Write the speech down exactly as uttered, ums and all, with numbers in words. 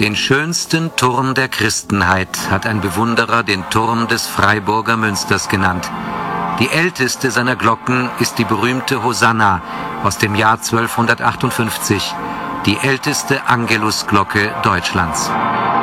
Den schönsten Turm der Christenheit hat ein Bewunderer den Turm des Freiburger Münsters genannt. Die älteste seiner Glocken ist die berühmte Hosanna aus dem Jahr zwölfhundertachtundfünfzig, die älteste Angelusglocke Deutschlands.